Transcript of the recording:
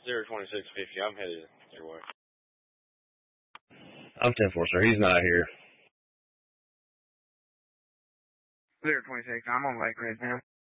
02650. I'm headed your way. I'm 10-4, sir. He's not here. 026. I'm on Lake right now.